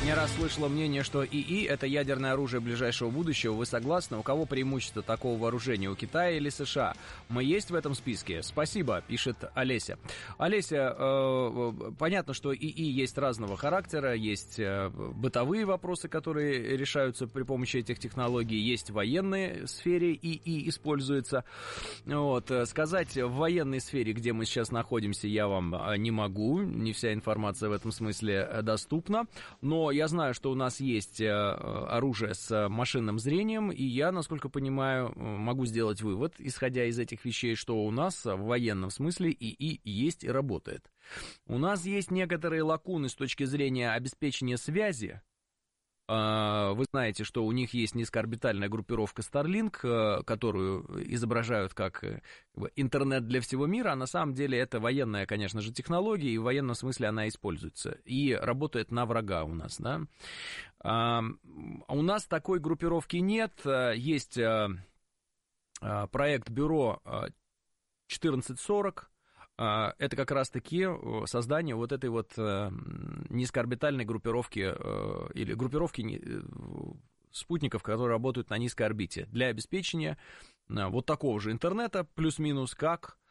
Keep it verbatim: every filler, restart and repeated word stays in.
Не раз слышала мнение, что ИИ — это ядерное оружие ближайшего будущего. Вы согласны? У кого преимущество такого вооружения? У Китая или США? Мы есть в этом списке? Спасибо, пишет Олеся. Олеся, э, понятно, что ИИ есть разного характера. Есть э, бытовые вопросы, которые решаются при помощи этих технологий. Есть в военной сфере ИИ используется. Вот. Сказать в военной сфере, где мы сейчас находимся, я вам не могу. Не вся информация в этом смысле доступна. Но я знаю, что у нас есть оружие с машинным зрением, и я, насколько понимаю, могу сделать вывод, исходя из этих вещей, что у нас в военном смысле ИИ есть и работает. У нас есть некоторые лакуны с точки зрения обеспечения связи. Вы знаете, что у них есть низкоорбитальная группировка Starlink, которую изображают как интернет для всего мира, а на самом деле это военная, конечно же, технология, и в военном смысле она используется, и работает на врага у нас, да. У нас такой группировки нет, есть проект бюро четырнадцать сорок, это как раз-таки создание вот этой вот низкоорбитальной группировки или группировки спутников, которые работают на низкой орбите для обеспечения вот такого же интернета, плюс-минус, как